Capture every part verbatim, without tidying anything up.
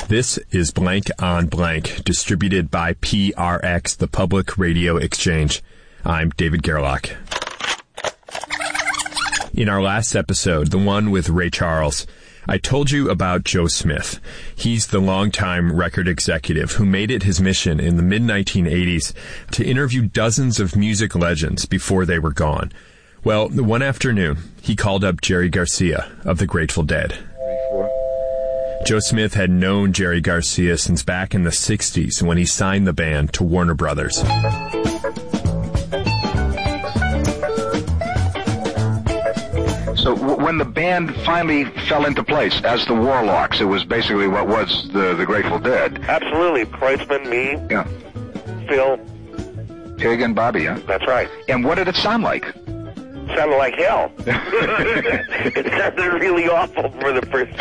This is Blank on Blank, distributed by P R X, the Public Radio Exchange. I'm David Gerlach. In our last episode, the one with Ray Charles, I told you about Joe Smith. He's the longtime record executive who made it his mission in the mid nineteen eighties to interview dozens of music legends before they were gone. Well, one afternoon, he called up Jerry Garcia of the Grateful Dead. Joe Smith had known Jerry Garcia since back in the sixties when he signed the band to Warner Brothers. So w- when the band finally fell into place as the Warlocks, it was basically what was the, the Grateful Dead. Absolutely. Kreutzmann, me, Yeah. Phil. Pig and Bobby, huh? That's right. And what did it sound like? Sounded like hell. It sounded really awful for the first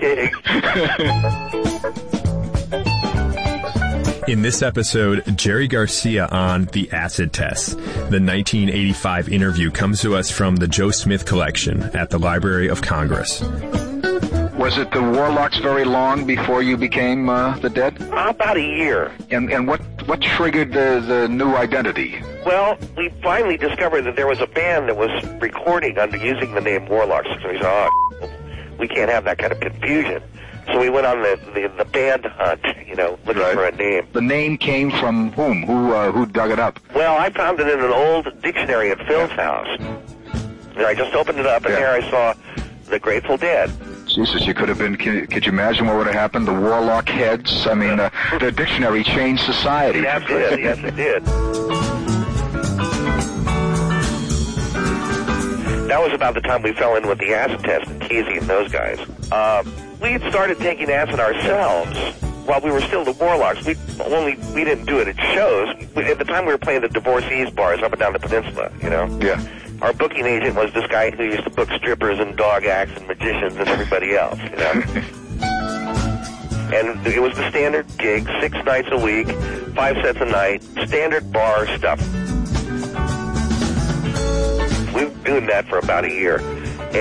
few gigs. In this episode, Jerry Garcia on The Acid Test. The nineteen eighty-five interview comes to us from the Joe Smith Collection at the Library of Congress. Was it the Warlocks very long before you became uh, the Dead? About a year. And and what what triggered the, the new identity? Well, we finally discovered that there was a band that was recording under using the name Warlocks. So we said, oh, we can't have that kind of confusion. So we went on the, the, the band hunt, you know, looking Right. for a name. The name came from whom? Who uh, who dug it up? Well, I found it in an old dictionary at Phil's house. And I just opened it up, and Yeah. there I saw the Grateful Dead. Jesus, you could have been, could, could you imagine what would have happened? The Warlock heads? I mean, uh, the dictionary changed society. Yes, it did. Yes, it did. That was about the time we fell in with the acid test and Kesey and those guys. Uh, we had started taking acid ourselves while we were still the Warlocks. We only we didn't do it at shows. We, at the time, we were playing the divorcees bars up and down the peninsula. You know. Yeah. Our booking agent was this guy who used to book strippers and dog acts and magicians and everybody else. You know. And it was the standard gig, six nights a week, five sets a night, standard bar stuff. We were doing that for about a year.